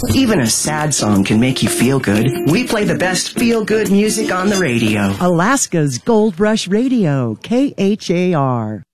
Even a sad song can make you feel good. We play the best feel-good music on the radio. Alaska's Gold Rush Radio, KHAR.